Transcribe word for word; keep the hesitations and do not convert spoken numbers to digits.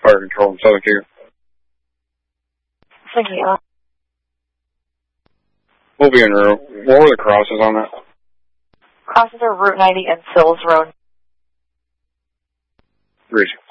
Fire Control in Southern Tier. Thank you. We'll be en route. What were the crosses on that? Crosses are Route ninety and Sills Road. Reach.